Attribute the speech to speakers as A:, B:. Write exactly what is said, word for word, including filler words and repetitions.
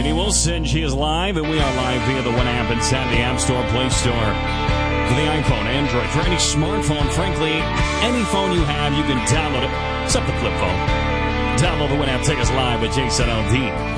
A: He Wilson. She is live, and we are live via the One App inside the App Store, Play Store. For the iPhone, Android, for any smartphone, frankly, any phone you have, you can download it, except the flip phone. Download the One App. Take us live with Jason L D.